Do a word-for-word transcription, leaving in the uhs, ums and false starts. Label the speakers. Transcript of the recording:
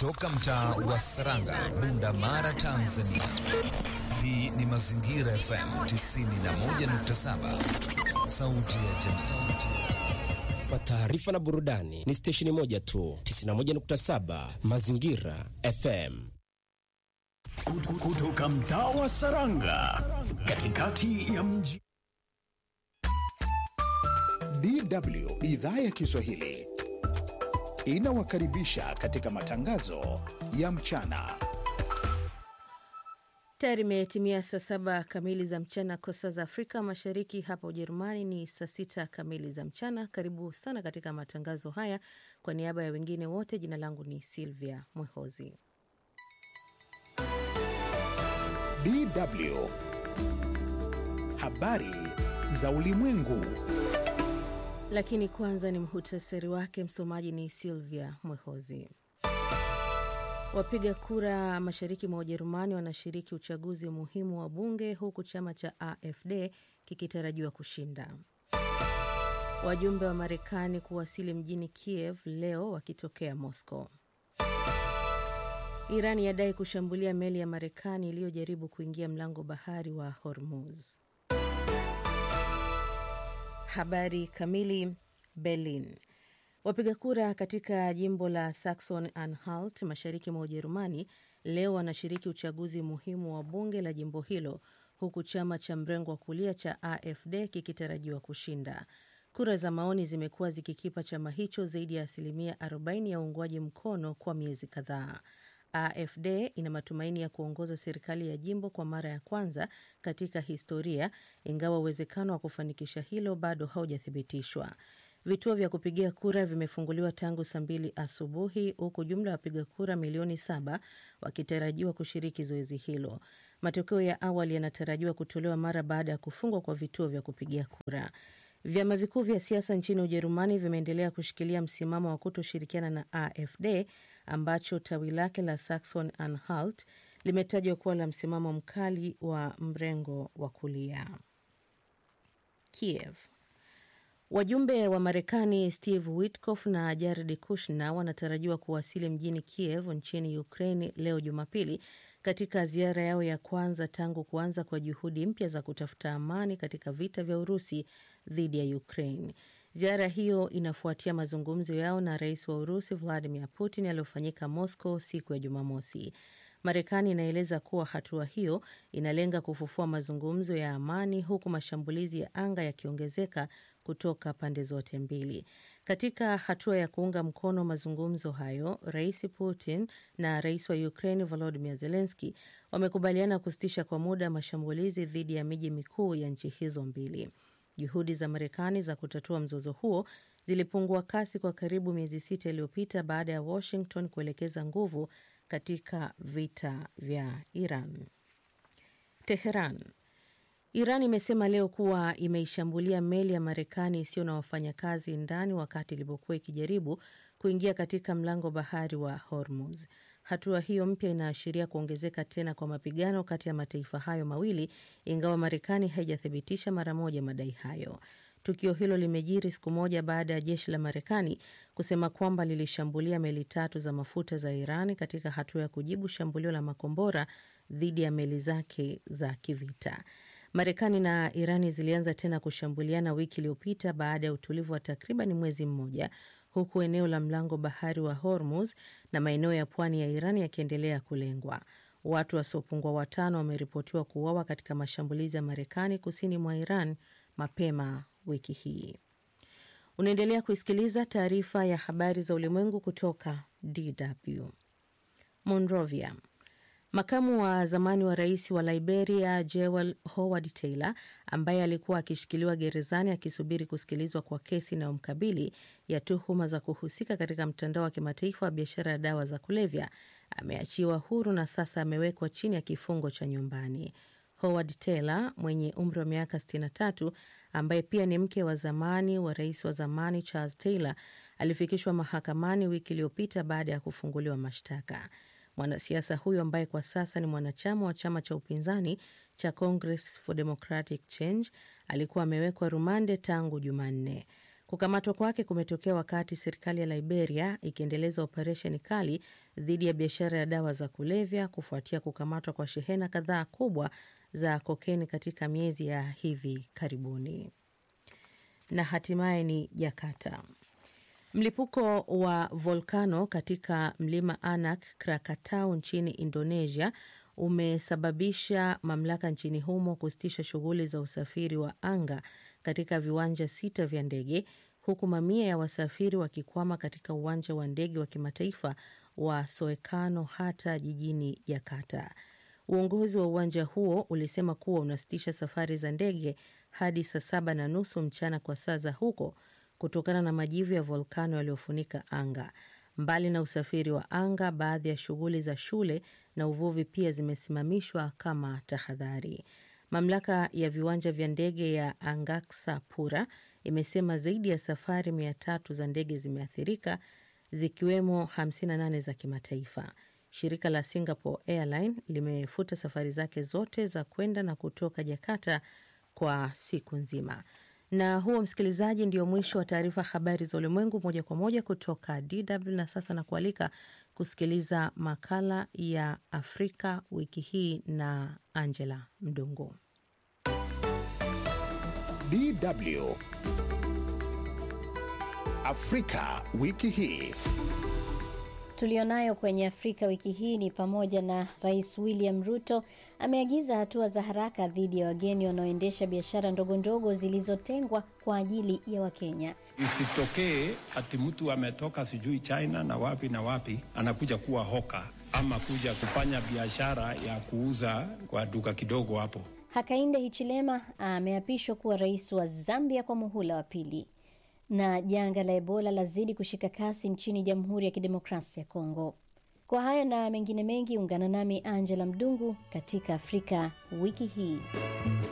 Speaker 1: Kutoka mtaa wa Saranga, Bunda Mara, Tanzania. Hii ni Mazingira F M tisini na moja nukta saba. Sauti ya Jamhuri.
Speaker 2: Kwa taarifa na burudani ni stesheni moja tu, tisini na moja nukta saba Mazingira F M.
Speaker 3: Kutoka mtaa wa Saranga, katikati ya mji.
Speaker 4: D W Idhaa ya Kiswahili inawakaribisha katika matangazo ya mchana.
Speaker 5: Tayari imetimia saa saba kamili za mchana kwa saa za Afrika Mashariki. Hapa Ujerumani ni saa sita kamili za mchana. Karibu sana katika matangazo haya. Kwa niaba ya wengine wote, jina langu ni Silvia Mwehozi.
Speaker 4: D W Habari za ulimwengu.
Speaker 5: Lakini kwanza ni muhtasari wake. Msomaji ni Silvia Mwehozi. Wapiga kura mashariki mwa Ujerumani wanashiriki uchaguzi muhimu wa bunge, huku chama cha A F D kikitarajiwa kushinda. Wajumbe wa Marekani kuwasili mjini Kiev leo wakitokea Moscow. Iran yadai kushambulia meli ya Marekani iliyojaribu kuingia mlango bahari wa Hormuz. Habari kamili. Berlin. Wapiga kura katika jimbo la Saxon-Anhalt mashariki mwa Ujerumani leo wanashiriki uchaguzi muhimu wa bunge la jimbo hilo, huku chama cha mrengo wa kulia cha A F D kikitarajiwa kushinda. Kura za maoni zimekuwa zikikipa chama hicho zaidi ya asilimia arobaini ya uungwaji mkono kwa miezi kadhaa. A F D ina matumaini ya kuongoza serikali ya jimbo kwa mara ya kwanza katika historia, ingawa uwezekano wa kufanikisha hilo bado haujathibitishwa. Vituo vya kupigia kura vimefunguliwa tangu saa mbili asubuhi, huku jumla ya wapiga kura milioni saba wakitarajiwa kushiriki zoezi hilo. Matokeo ya awali yanatarajiwa kutolewa mara baada ya kufungwa kwa vituo vya kupigia kura. Vyama vikuu vya siasa nchini Ujerumani vimeendelea kushikilia msimamo wa kutoshirikiana na A F D, ambacho tawi lake la Saxon-Anhalt limetajwa kuwa la msimamo mkali wa mrengo wa kulia. Kiev. Wajumbe wa Marekani Steve Witkoff na Jared Kushner wanatarajiwa kuwasili mjini Kiev nchini Ukraine leo Jumapili, katika ziara yao ya kwanza tangu kuanza kwa juhudi mpya za kutafuta amani katika vita vya Urusi dhidi ya Ukraine. Ziara hiyo inafuatia mazungumzo yao na rais wa Urusi Vladimir Putin yaliyofanyika Moscow siku ya Jumamosi. Marekani inaeleza kuwa hatua hiyo inalenga kufufua mazungumzo ya amani, huku mashambulizi ya anga yakiongezeka kutoka pande zote mbili. Katika hatua ya kuunga mkono mazungumzo hayo, Rais Putin na Rais wa Ukraine Volodymyr Zelensky wamekubaliana kusitisha kwa muda mashambulizi dhidi ya miji mikuu ya nchi hizo mbili. Juhudi za Marekani za kutatua mzozo huo zilipungua kasi kwa karibu miezi sita iliyopita baada ya Washington kuelekeza nguvu katika vita vya Iran. Teheran. Iran imesema leo kuwa imeishambulia meli ya Marekani isiyo na wafanyakazi ndani wakati ilipokuwa ikijaribu kuingia katika mlango bahari wa Hormuz. Hatua hiyo mpya inaashiria kuongezeka tena kwa mapigano kati ya mataifa hayo mawili, ingawa Marekani haijathibitisha mara moja madai hayo. Tukio hilo limejiri siku moja baada ya jeshi la Marekani kusema kwamba lilishambulia meli tatu za mafuta za Iran katika hatua ya kujibu shambulio la makombora dhidi ya meli zake za kivita. Marekani na Irani zilianza tena kushambuliana wiki iliyopita baada ya utulivu wa takriban mwezi mmoja, huku eneo la mlango bahari wa Hormuz na maeneo ya pwani ya Irani yakiendelea kulengwa. Watu wasiopungua watano wameripotiwa kuuawa katika mashambulizi ya Marekani kusini mwa Iran mapema wiki hii. Unaendelea kuisikiliza taarifa ya habari za ulimwengu kutoka D W. Monrovia. Makamu wa zamani wa rais wa Liberia Jewel Howard Taylor, ambaye alikuwa akishikiliwa gerezani akisubiri kusikilizwa kwa kesi na umkabili ya tuhuma za kuhusika katika mtandao wa kimataifa wa biashara ya dawa za kulevya, ameachiwa huru na sasa amewekwa chini ya kifungo cha nyumbani. Howard Taylor mwenye umri wa miaka sitini na tatu, ambaye pia ni mke wa zamani wa rais wa zamani Charles Taylor, alifikishwa mahakamani wiki iliyopita baada ya kufunguliwa mashtaka. Mwanasiasa huyo ambaye kwa sasa ni mwanachama wa chama cha upinzani cha Congress for Democratic Change alikuwa amewekwa rumande tangu Jumanne. Kukamatwa kwake kumetokea wakati serikali ya Liberia ikiendeleza operesheni kali dhidi ya biashara ya dawa za kulevya kufuatia kukamatwa kwa shehena kadhaa kubwa za kokeni katika miezi ya hivi karibuni. Na hatimaye ni Jakarta. Mlipuko wa volkano katika mlima Anak Krakatau nchini Indonesia umesababisha mamlaka nchini humo kusitisha shughuli za usafiri wa anga katika viwanja sita vya ndege, huku mamia ya wasafiri wakikwama katika uwanja wa ndege wa kimataifa wa Soekarno Hatta jijini Jakarta. Uongozi wa uwanja huo ulisema kuwa unasitisha safari za ndege hadi saa saba na nusu mchana kwa saa za huko kutokana na majivu ya volkano yaliyofunika anga. Mbali na usafiri wa anga, baadhi ya shughuli za shule na uvuvi pia zimesimamishwa kama tahadhari. Mamlaka ya viwanja vya ndege ya Angkasa Pura imesema zaidi ya safari mia tatu za ndege zimeathirika, zikiwemo hamsini na nane za kimataifa. Shirika la Singapore Airline limefuta safari zake zote za kwenda na kutoka Jakarta kwa siku nzima. Na huo, msikilizaji, ndio mwisho wa taarifa habari za ulimwengu moja kwa moja kutoka D W. Na sasa na kualika kusikiliza makala ya Afrika wiki hii na Angela Mdungu.
Speaker 4: D W Afrika wiki hii.
Speaker 6: Tulionayo kwenye Afrika wiki hii ni pamoja na Rais William Ruto ameagiza hatua za haraka dhidi ya wageni wanaoendesha biashara ndogo ndogo zilizotengwa kwa ajili ya Wakenya.
Speaker 7: Isitokee ati mtu ametoka sijui China na wapi na wapi anakuja kuwa hoka ama kuja kufanya biashara ya kuuza kwa duka kidogo hapo.
Speaker 6: Hakainde Hichilema ameapishwa kuwa rais wa Zambia kwa muhula wa pili. Na janga la Ebola lazidi kushika kasi nchini Jamhuri ya Kidemokrasia ya Kongo. Kwa haya na mengine mengi, ungana nami Angela Mdungu katika Afrika wiki hii.